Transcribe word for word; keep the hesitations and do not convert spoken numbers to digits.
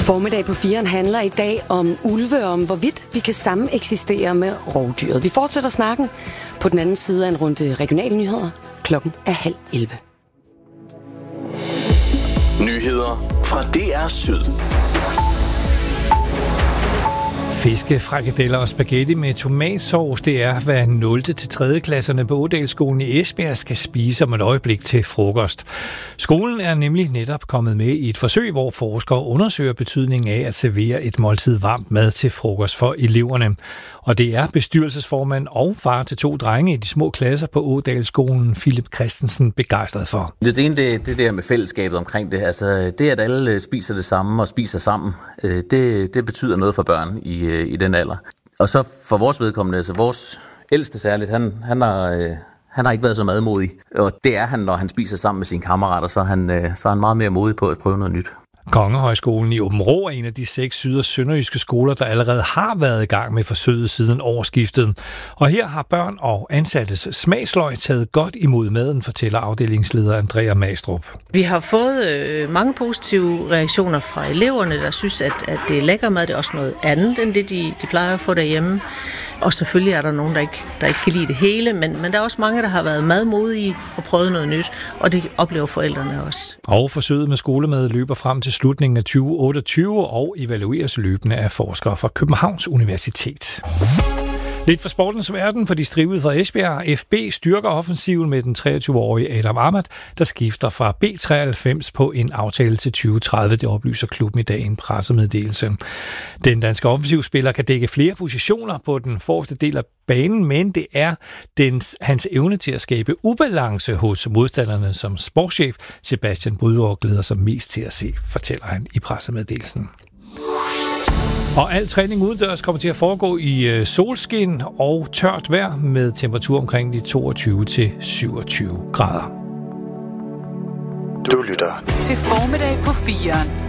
Formiddag på firen handler i dag om ulve, om hvorvidt vi kan sameksistere med rovdyret. Vi fortsætter snakken på den anden side af en runde regionale nyheder. Klokken er halv elleve. Nyheder fra D R Syd. Fiskefrikadeller og spaghetti med tomatsauce, det er, hvad nul til tredje klasserne på Ådalsskolen i Esbjerg skal spise om et øjeblik til frokost. Skolen er nemlig netop kommet med i et forsøg, hvor forskere undersøger betydningen af at servere et måltid varmt mad til frokost for eleverne. Og det er bestyrelsesformand og far til to drenge i de små klasser på Ådalsskolen, Philip Christensen, begejstret for. Det ene, det, det der med fællesskabet omkring det. Altså, det, at alle spiser det samme og spiser sammen, det, det betyder noget for børn i, i den alder. Og så for vores vedkommende, altså vores ældste særligt, han, han har... Han har ikke været så madmodig, og det er han, når han spiser sammen med sine kammerater, så er han, så er han meget mere modig på at prøve noget nyt. Kongehøjskolen i Aabenraa er en af de seks syd- og sønderjyske skoler, der allerede har været i gang med forsøget siden årsskiftet. Og her har børn og ansattes smagsløg taget godt imod maden, fortæller afdelingsleder Andrea Mastrup. Vi har fået øh, mange positive reaktioner fra eleverne, der synes, at, at det er lækker mad. Det er også noget andet, end det, de, de plejer at få derhjemme. Og selvfølgelig er der nogen, der ikke, der ikke kan lide det hele, men, men der er også mange, der har været madmodige og prøvet noget nyt, og det oplever forældrene også. Og forsøget med skolemad løber frem til slutningen af tyve otteogtyve og evalueres løbende af forskere fra Københavns Universitet. Lidt for sportens verden, for de strivede fra Esbjerg. F B styrker offensiven med den treogtyve-årige Adam Ahmad, der skifter fra B treoghalvfems på en aftale til tyve tredive. Det oplyser klubben i dag i en pressemeddelelse. Den danske offensivspiller kan dække flere positioner på den forreste del af banen, men det er dens, hans evne til at skabe ubalance hos modstanderne, som sportschef Sebastian Brydgaard glæder sig mest til at se, fortæller han i pressemeddelelsen. Og al træning udendørs kommer til at foregå i solskin og tørt vejr med temperatur omkring de toogtyve til syvogtyve grader. Du lytter til Formiddag på firen.